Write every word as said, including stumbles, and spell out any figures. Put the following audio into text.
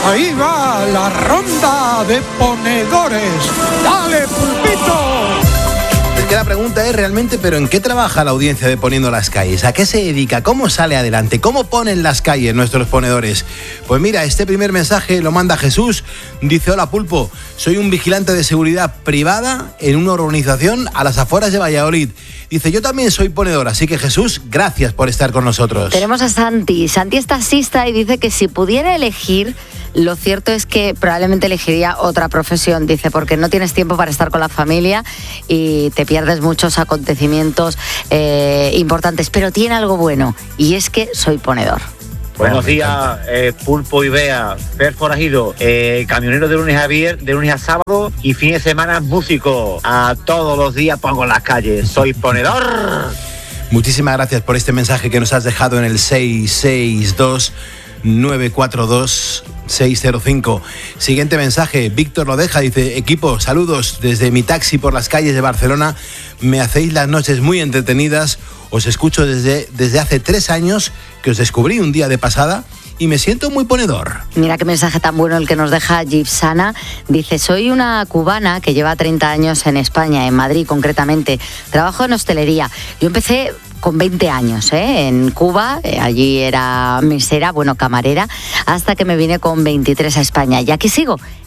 Ahí va la ronda de ponedores. ¡Dale, Pulpito! Es que la pregunta es realmente, ¿pero en qué trabaja la audiencia de Poniendo las Calles? ¿A qué se dedica? ¿Cómo sale adelante? ¿Cómo ponen las calles nuestros ponedores? Pues mira, este primer mensaje lo manda Jesús. Dice: hola, Pulpo, soy un vigilante de seguridad privada en una organización a las afueras de Valladolid. Dice: yo también soy ponedor, así que Jesús, gracias por estar con nosotros. Tenemos a Santi. Santi es taxista y dice que si pudiera elegir, lo cierto es que probablemente elegiría otra profesión. Dice, porque no tienes tiempo para estar con la familia y te pierdes muchos acontecimientos eh, importantes. Pero tiene algo bueno, y es que soy ponedor. Buenos días, eh, Pulpo y Bea, Fer Forajido, eh, camionero de lunes a viernes, de lunes a sábado y fin de semana músico. A todos los días pongo en las calles, soy ponedor. Muchísimas gracias por este mensaje que nos has dejado en el seis seis dos nueve cuatro dos seis cero cinco. Siguiente mensaje, Víctor lo deja, dice: equipo, saludos desde mi taxi por las calles de Barcelona, me hacéis las noches muy entretenidas, os escucho desde, desde hace tres años que os descubrí un día de pasada y me siento muy ponedor. Mira qué mensaje tan bueno el que nos deja Gipsana. Dice: soy una cubana que lleva treinta años en España, en Madrid concretamente. Trabajo en hostelería. Yo empecé con veinte años, ¿eh? En Cuba, eh, allí era mesera, bueno, camarera, hasta que me vine con veintitrés a España. Y aquí sigo,